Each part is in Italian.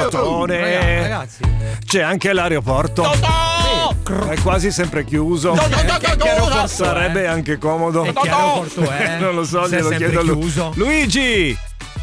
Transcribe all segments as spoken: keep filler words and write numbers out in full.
Crotone. Ragazzi, c'è anche l'aeroporto. È quasi sempre chiuso. Sarebbe anche comodo. E che aeroporto è? Non lo so, Se è glielo sempre chiedo a lui. chiuso. Luigi!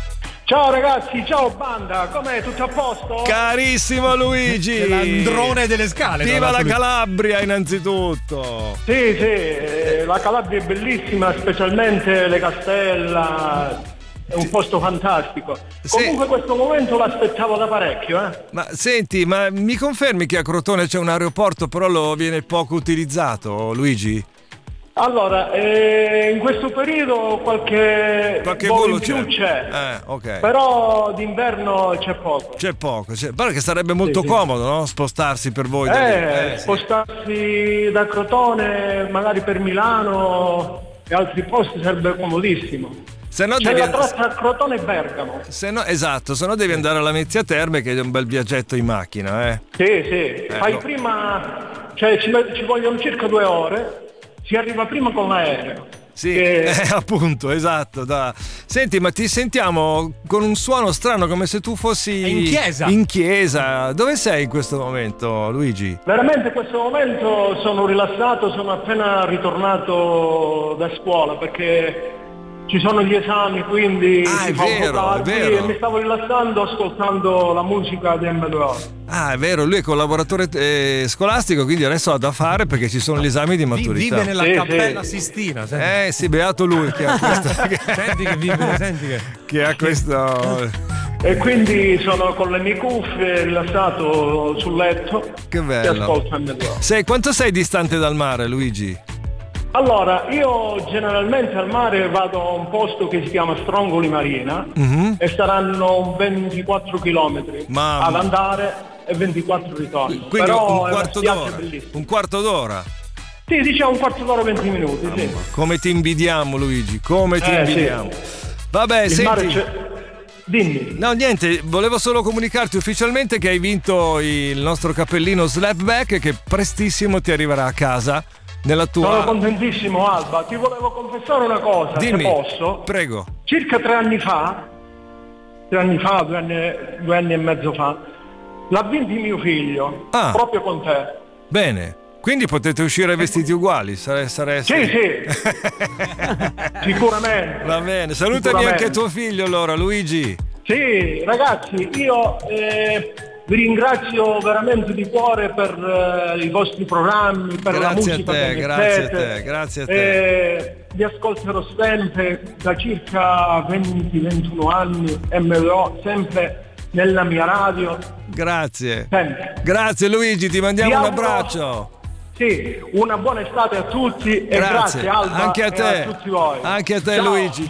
Ciao ragazzi, ciao banda, com'è? Tutto a posto? Carissimo Luigi! L'androne delle scale. Viva la Calabria innanzitutto! Sì, sì, eh, la Calabria è bellissima, specialmente le Castella, è un posto fantastico. Sì. Comunque questo momento l'aspettavo da parecchio, eh. Ma senti, ma mi confermi che a Crotone c'è un aeroporto però lo viene poco utilizzato, Luigi? Allora, eh, in questo periodo qualche, Qualche volo volo in più c'è. c'è, Eh, ok. però d'inverno c'è poco. C'è poco, c'è... però che sarebbe molto Sì, sì. comodo, no? Spostarsi per voi. da lì. Eh, sì. spostarsi da Crotone magari per Milano e altri posti sarebbe comodissimo. Se no C'è devi... la tratta Crotone e Bergamo. Se no, esatto, se no devi andare alla Mezzia Terme, che è un bel viaggetto in macchina, eh. Sì, sì, fai no. prima, cioè ci, ci vogliono circa due ore, si arriva prima con l'aereo. Sì, Che- eh, appunto, esatto. Da... Senti, ma ti sentiamo con un suono strano, come se tu fossi In chiesa. In chiesa. Dove sei in questo momento, Luigi? Veramente in questo momento sono rilassato, sono appena ritornato da scuola perché ci sono gli esami, quindi Ah, si è fa un po' vero, è tardi vero. e mi stavo rilassando ascoltando la musica di M due O. Ah, è vero, lui è collaboratore eh, scolastico, quindi adesso ha da fare perché ci sono gli esami di Vi- maturità. vive nella Sì, cappella sì. Sistina. Senti, Eh sì, beato lui che ha questo. senti che vive, senti che. che ha questo. E quindi sono con le mie cuffie, rilassato sul letto Che e bello. ascolto M due O. Sei, quanto sei distante dal mare, Luigi? Allora, io generalmente al mare vado a un posto che si chiama Strongoli Marina Mhm. e saranno ventiquattro chilometri Mamma. ad andare e ventiquattro ritorno. Quindi Però un è una quarto spiaggia d'ora. bellissima. Un quarto d'ora. Sì, diciamo un quarto d'ora, venti minuti, sì. Come ti invidiamo, Luigi, come ti Eh, invidiamo. sì. Vabbè, Il mare senti. c'è. Dimmi. No, niente, volevo solo comunicarti ufficialmente che hai vinto il nostro cappellino Slapback che prestissimo ti arriverà a casa nella Sono tua... contentissimo, Alba. Ti volevo confessare una cosa, Dimmi, se posso. prego. Circa tre anni fa, tre anni fa, due anni, due anni e mezzo fa, l'ha vinto mio figlio, Ah. proprio con te. Bene, quindi potete uscire vestiti uguali, sare- sare- Sì, sì, sicuramente. Va bene, salutami Sicuramente. anche tuo figlio allora, Luigi. Sì, ragazzi, io eh, vi ringrazio veramente di cuore per eh, i vostri programmi, per la Grazie a musica te, che grazie a mettete. te, grazie a te. Eh, vi ascolterò sempre da circa venti ventuno anni e me lo ho sempre nella mia radio. Grazie. Sempre. Grazie Luigi, ti mandiamo Vi un auguro- abbraccio. Sì, una buona estate a tutti e grazie, Alba anche a e te. a tutti voi. Anche a te Ciao. Luigi.